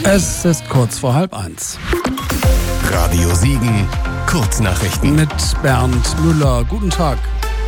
Es ist kurz vor 12:30. Radio Siegen, Kurznachrichten. Mit Bernd Müller. Guten Tag.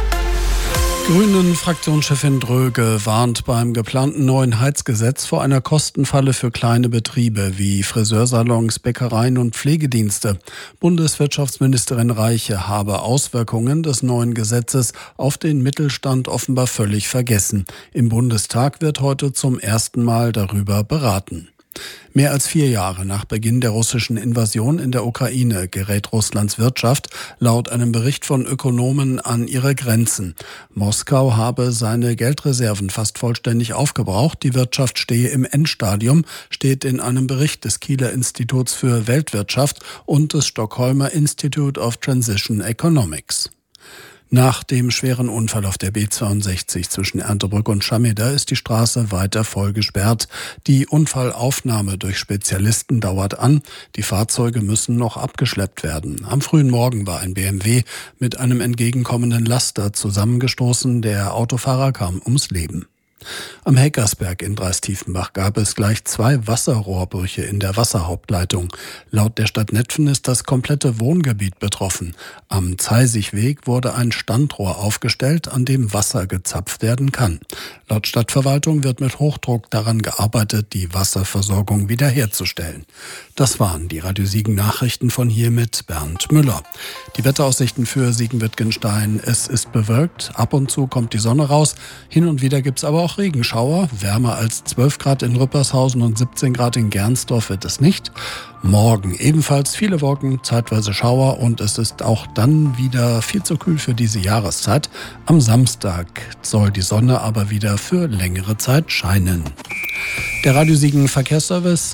Grünen-Fraktionschefin Dröge warnt beim geplanten neuen Heizgesetz vor einer Kostenfalle für kleine Betriebe wie Friseursalons, Bäckereien und Pflegedienste. Bundeswirtschaftsministerin Reiche habe Auswirkungen des neuen Gesetzes auf den Mittelstand offenbar völlig vergessen. Im Bundestag wird heute zum ersten Mal darüber beraten. Mehr als 4 Jahre nach Beginn der russischen Invasion in der Ukraine gerät Russlands Wirtschaft laut einem Bericht von Ökonomen an ihre Grenzen. Moskau habe seine Geldreserven fast vollständig aufgebraucht. Die Wirtschaft stehe im Endstadium, steht in einem Bericht des Kieler Instituts für Weltwirtschaft und des Stockholmer Institute of Transition Economics. Nach dem schweren Unfall auf der B62 zwischen Erndtebrück und Schameda ist die Straße weiter voll gesperrt. Die Unfallaufnahme durch Spezialisten dauert an. Die Fahrzeuge müssen noch abgeschleppt werden. Am frühen Morgen war ein BMW mit einem entgegenkommenden Laster zusammengestoßen. Der Autofahrer kam ums Leben. Am Heckersberg in Dreistiefenbach gab es gleich 2 Wasserrohrbrüche in der Wasserhauptleitung. Laut der Stadt Netphen ist das komplette Wohngebiet betroffen. Am Zeisigweg wurde ein Standrohr aufgestellt, an dem Wasser gezapft werden kann. Laut Stadtverwaltung wird mit Hochdruck daran gearbeitet, die Wasserversorgung wiederherzustellen. Das waren die Radio Siegen Nachrichten von hier mit Bernd Müller. Die Wetteraussichten für Siegen-Wittgenstein: Es ist bewölkt, ab und zu kommt die Sonne raus, hin und wieder gibt's aber auch Regenschauer. Wärmer als 12 Grad in Rüppershausen und 17 Grad in Gernsdorf wird es nicht. Morgen ebenfalls viele Wolken, zeitweise Schauer und es ist auch dann wieder viel zu kühl für diese Jahreszeit. Am Samstag soll die Sonne aber wieder für längere Zeit scheinen. Der Radio Siegen Verkehrsservice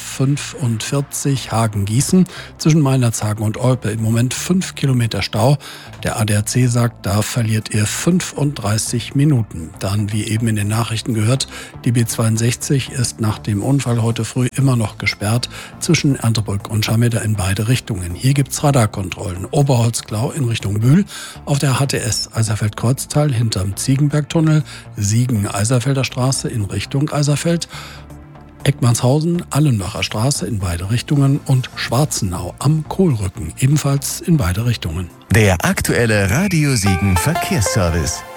A45 Hagen-Gießen zwischen Meinerzhagen und Olpe im Moment 5 Kilometer Stau. Der ADAC sagt, da verliert ihr 35 Minuten. Dann, wie eben in den Nachrichten gehört, die B62 ist nach dem Unfall heute früh immer noch gesperrt zwischen Erndtebrück und Schameda in beide Richtungen. Hier gibt's Radarkontrollen. Oberholzklau in Richtung Bühl, auf der HTS Eiserfeld-Kreuztal hinterm Ziegenbergtunnel, Siegen-Eiserfelder Straße in Richtung Eiserfeld, Eckmannshausen, Allenbacher Straße in beide Richtungen und Schwarzenau am Kohlrücken ebenfalls in beide Richtungen. Der aktuelle Radio Siegen Verkehrsservice.